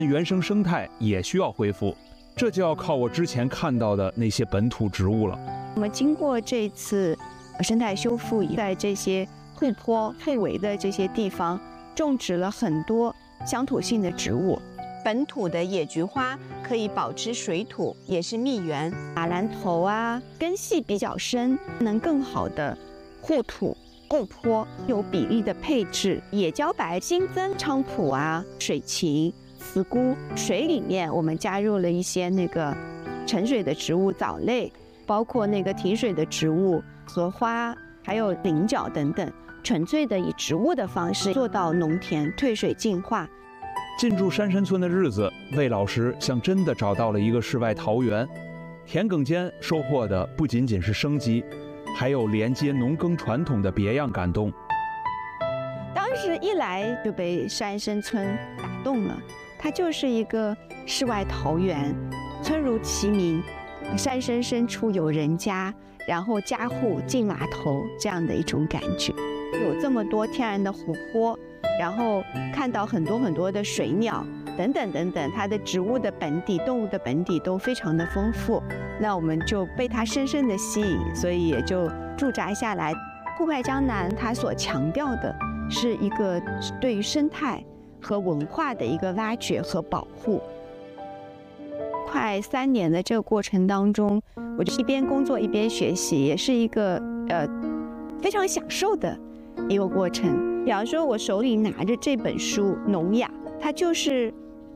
原生生态也需要恢复，这就要靠我之前看到的那些本土植物了。 我们经过这次生态修复，在这些护坡、后围的这些地方，种植了很多乡土性的植物。本土的野菊花可以保持水土，也是蜜源。马兰头啊，根系比较深，能更好的护土。护坡有比例的配置，野茭白新增菖蒲啊、水芹、茨菇，水里面我们加入了一些那个沉水的植物藻类，包括那个提水的植物荷花，还有菱角等等，纯粹的以植物的方式做到农田退水净化。 进驻山参村的日子，魏老师像真的找到了一个世外桃源。田埂间收获的不仅仅是生机，还有连接农耕传统的别样感动。 当时一来就被山参村打动了，它就是一个世外桃源，村如其名，山深深处有人家，然后家户进码头这样的一种感觉。有这么多天然的湖泊，然后看到很多的水鸟等等等等，它的植物的本底、动物的本底都非常的丰富。那我们就被它深深的吸引，所以也就驻扎下来。户外江南它所强调的是一个对于生态和文化的一个挖掘和保护。快3年的这个过程当中，我就一边工作一边学习，也是一个非常享受的一个过程。比方说，我手里拿着这本书《农雅》，它就是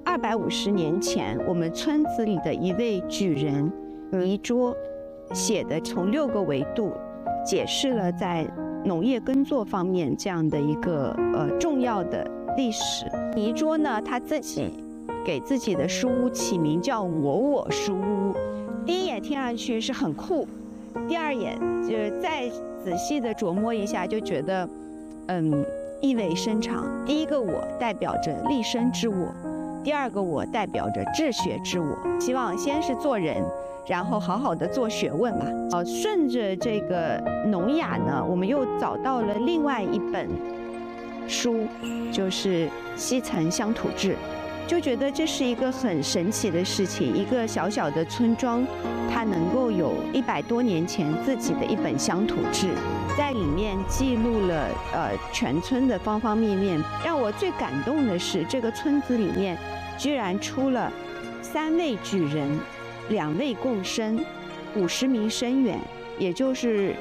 250年前我们村子里的一位举人倪柝写的，从6个维度解释了在农业耕作方面这样的一个重要的历史。倪柝呢，他自己给自己的书屋起名叫我书屋，第一眼听上去是很酷，第二眼就是再仔细的琢磨一下，就觉得意味深长。第一个我代表着立身之我，第二个我代表着治学之我。希望先是做人，然后好好的做学问嘛。顺着这个农雅呢，我们又找到了另外一本书，就是《西岑乡土志》，就觉得这是一个很神奇的事情。一个小小的村庄，它能够有100多年前自己的一本乡土志，在里面记录了全村的方方面面。让我最感动的是，这个村子里面居然出了3位举人、2位贡生、50名生员，也就是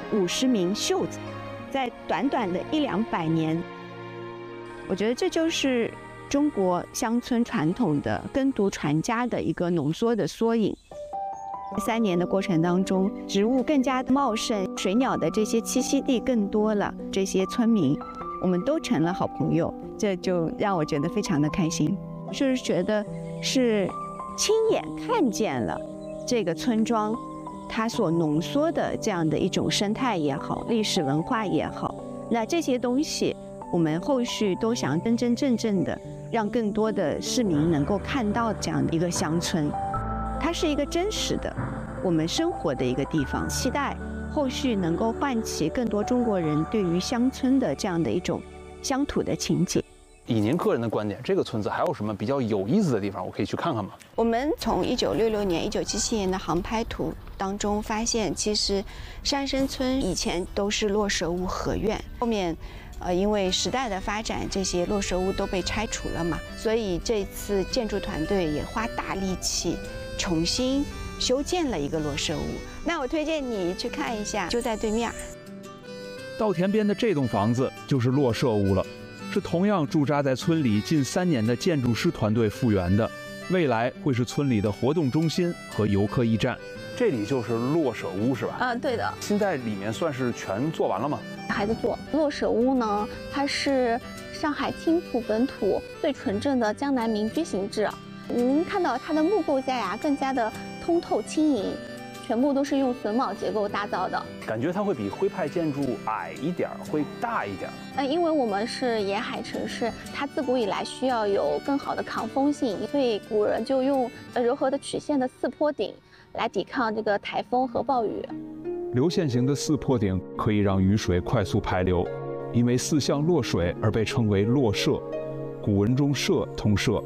50名秀才，在短短的100-200年，我觉得这就是中国乡村传统的耕读传家的一个浓缩的缩影。3年的过程当中，植物更加的茂盛，水鸟的这些栖息地更多了，这些村民我们都成了好朋友，这就让我觉得非常的开心。就是觉得是亲眼看见了这个村庄它所浓缩的这样的一种生态也好，历史文化也好，那这些东西我们后续都想真真正正的让更多的市民能够看到这样的一个乡村，它是一个真实的我们生活的一个地方。期待后续能够唤起更多中国人对于乡村的这样的一种乡土的情结。 以您个人的观点，这个村子还有什么比较有意思的地方，我可以去看看吗？ 我们从1966年、1977年的航拍图当中发现，其实山参村以前都是落舍屋合院，后面因为时代的发展，这些落舍屋都被拆除了嘛，所以这次建筑团队也花大力气重新修建了一个落舍屋。那我推荐你去看一下，就在对面。 稻田边的这栋房子就是落舍屋了，是同样驻扎在村里近3年的建筑师团队复原的，未来会是村里的活动中心和游客驿站。 这里就是落舍屋是吧？ 对的。 现在里面算是全做完了吗？ 还在做。落舍屋呢，它是上海青浦本土最纯正的江南民居形制。您看到它的木构架呀，更加的通透轻盈，全部都是用榫卯结构打造的。 感觉它会比徽派建筑矮一点，会大一点。 因为我们是沿海城市，它自古以来需要有更好的抗风性，所以古人就用柔和的曲线的4坡顶来抵抗这个台风和暴雨。 流线型的4坡顶可以让雨水快速排流，因为4项落水而被称为落舍。古文中舍通舍，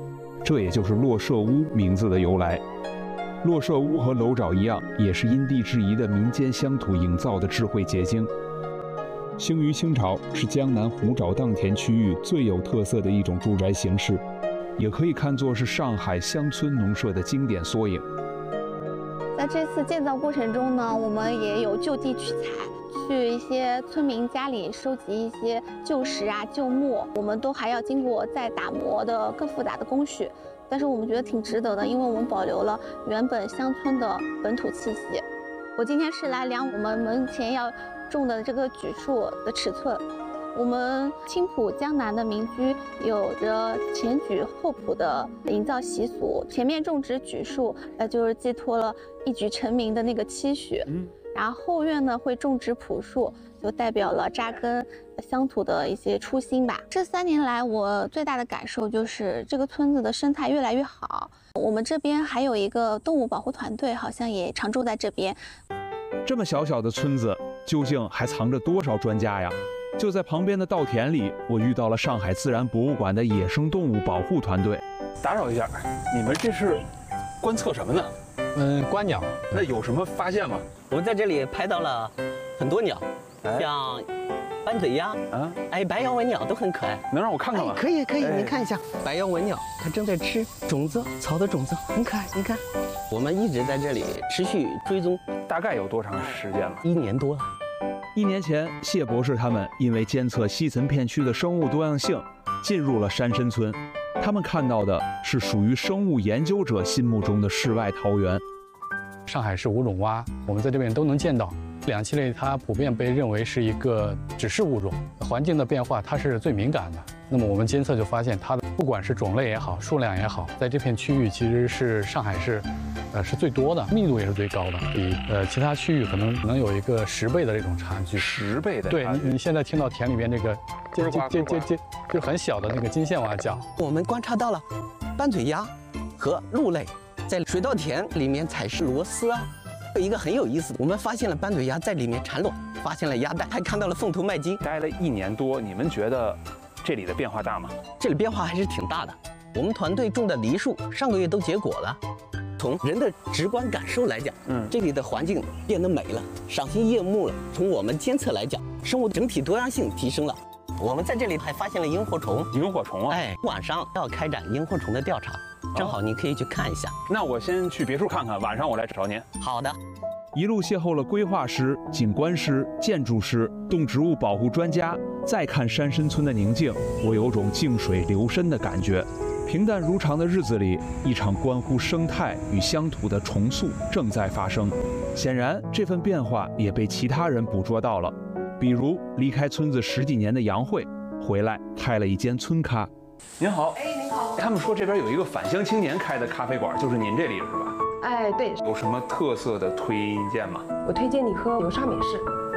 这也就是落舍屋名字的由来。落舍屋和楼沼一样，也是因地制宜的民间乡土营造的智慧结晶。兴于清朝，是江南湖沼荡田区域最有特色的一种住宅形式，也可以看作是上海乡村农舍的经典缩影。 在这次建造过程中呢，我们也有就地取材，去一些村民家里收集一些旧石啊、旧木，我们都还要经过再打磨的更复杂的工序。但是我们觉得挺值得的，因为我们保留了原本乡村的本土气息。我今天是来量我们门前要种的这个榉树的尺寸。我们青浦江南的民居有着前榉后圃的营造习俗，前面种植榉树，就是寄托了一举成名的那个期许。然后后院呢会种植朴树，就代表了扎根乡土的一些初心吧。这3年来，我最大的感受就是这个村子的生态越来越好。我们这边还有一个动物保护团队，好像也常住在这边。 这么小小的村子，究竟还藏着多少专家呀？就在旁边的稻田里，我遇到了上海自然博物馆的野生动物保护团队。 打扰一下，你们这是观测什么呢？ 观鸟。 那有什么发现吗？ 我们在这里拍到了很多鸟，像斑嘴鸭白腰文鸟都很可爱。 能让我看看吗？ 可以，你看一下白腰文鸟，它正在吃种子，草的种子，很可爱。你看，我们一直在这里持续追踪， 大概有多长时间了 ？1年多了。 1年前，谢博士他们因为监测西岑片区的生物多样性，进入了山参村。他们看到的是属于生物研究者心目中的世外桃源。 上海市五种蛙，我们在这边都能见到。两栖类它普遍被认为是一个指示物种，环境的变化它是最敏感的。那么我们监测就发现，它的不管是种类也好，数量也好，在这片区域其实是上海市，是最多的，密度也是最高的，比其他区域可能有一个10倍的这种差距。 10倍的差距。 对，你现在听到田里面这个就很小的那个金线蛙叫。 我们观察到了斑嘴鸭和鹿类在水稻田里面采食螺丝啊。有一个很有意思，我们发现了斑嘴鸭在里面产卵，发现了鸭蛋，还看到了凤头麦鸡。 待了1年多，你们觉得这里的变化大吗？ 这里变化还是挺大的。我们团队种的梨树上个月都结果了。从人的直观感受来讲，这里的环境变得美了，赏心悦目了。从我们监测来讲，生物整体多样性提升了。我们在这里还发现了萤火虫。 萤火虫啊！ 晚上要开展萤火虫的调查。正好你可以去看一下。 那我先去别墅看看，晚上我来找您。 好的。 一路邂逅了规划师、景观师、建筑师、动植物保护专家，再看山参村的宁静，我有种静水流深的感觉。平淡如常的日子里，一场关乎生态与乡土的重塑正在发生。显然，这份变化也被其他人捕捉到了，比如离开村子10几年的杨慧，回来开了一间村咖。 您好。您好。他们说这边有一个返乡青年开的咖啡馆，就是您这里是吧？ 对。 有什么特色的推荐吗？ 我推荐你喝流沙美式。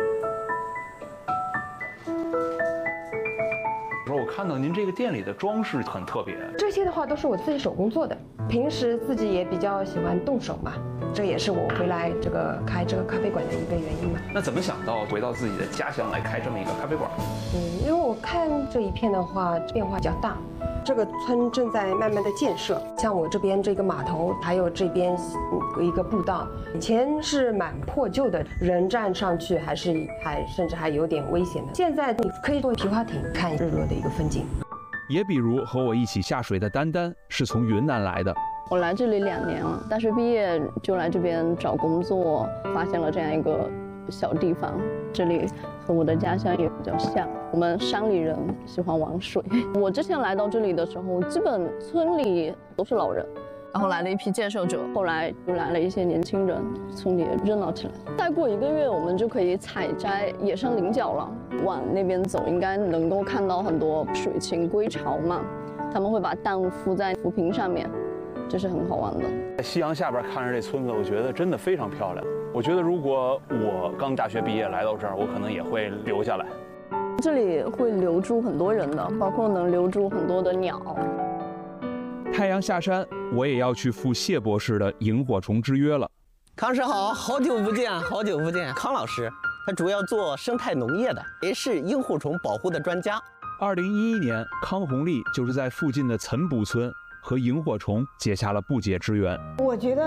我看到您这个店里的装饰很特别。 这些的话都是我自己手工做的，平时自己也比较喜欢动手嘛，这也是我回来开这个咖啡馆的一个原因嘛。 那怎么想到回到自己的家乡来开这么一个咖啡馆？ 因为我看这一片的话变化比较大。这个村正在慢慢的建设，像我这边这个码头，还有这边一个步道，以前是蛮破旧的，人站上去甚至还有点危险的。现在你可以坐皮划艇看日落的一个风景。 也比如和我一起下水的丹丹是从云南来的。 我来这里2年了，大学毕业就来这边找工作，发现了这样一个小地方，这里和我的家乡也比较像。我们山里人喜欢玩水。我之前来到这里的时候，基本村里都是老人，然后来了一批建设者，后来又来了一些年轻人，村里也热闹起来。再过1个月，我们就可以采摘野生菱角了。往那边走，应该能够看到很多水禽归巢嘛，他们会把蛋孵在浮萍上面，这是很好玩的。 在夕阳下边看着这村子，我觉得真的非常漂亮。我觉得如果我刚大学毕业来到这儿，我可能也会留下来。 这里会留住很多人的，包括能留住很多的鸟。 太阳下山，我也要去赴谢博士的萤火虫之约了。 康师好，好久不见，好久不见。康老师，他主要做生态农业的，也是萤火虫保护的专家。 2011年，康红丽就是在附近的岑堡村和萤火虫结下了不解之缘。 我觉得